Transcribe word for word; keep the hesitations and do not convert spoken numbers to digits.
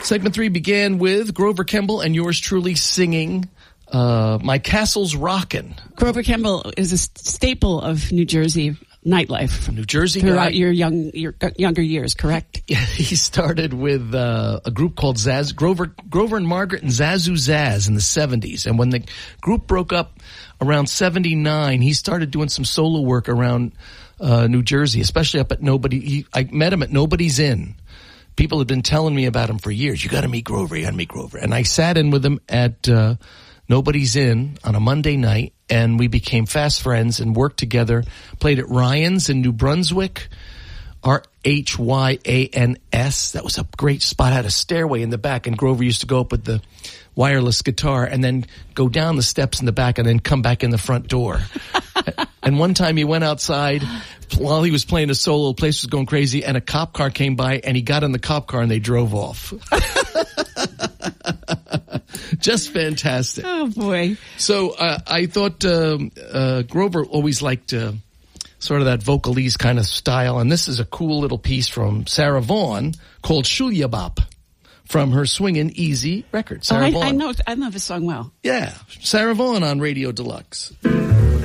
Segment three began with Grover Kimball and yours truly singing uh, My Castle's Rockin'. Grover Kimball is a staple of New Jersey nightlife. New Jersey throughout guy. your young your younger years, correct? Yeah, he started with uh, a group called Zaz Grover Grover and Margaret and Zazu Zaz in the seventies, and when the group broke up around seventy-nine, he started doing some solo work around uh, New Jersey, especially up at Nobody. He, I met him at Nobody's Inn. People had been telling me about him for years. You got to meet Grover. You got to meet Grover. And I sat in with him at uh, Nobody's Inn on a Monday night, and we became fast friends and worked together. Played at Ryan's in New Brunswick, R H Y A N S. That was a great spot. Had a stairway in the back, and Grover used to go up with the wireless guitar and then go down the steps in the back and then come back in the front door. And one time he went outside while he was playing a solo, the place was going crazy, and a cop car came by, and he got in the cop car and they drove off. Just fantastic. Oh, boy. So uh, I thought um, uh, Grover always liked uh, sort of that vocalese kind of style, and this is a cool little piece from Sarah Vaughan called Shulya Bop from her Swingin' Easy record. Sarah oh, I, Vaughan. I know, I know the song well. Yeah, Sarah Vaughan on Radio Deluxe.